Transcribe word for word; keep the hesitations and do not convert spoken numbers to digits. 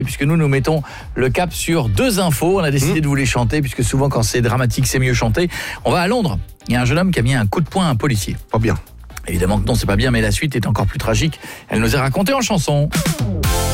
Puisque nous nous mettons le cap sur deux infos, on a décidé mmh. de vous les chanter, puisque souvent quand c'est dramatique c'est mieux chanté. On va à Londres, il y a un jeune homme qui a mis un coup de poing à un policier. Pas bien. Évidemment que non, c'est pas bien, mais la suite est encore plus tragique. Elle nous est racontée en chanson.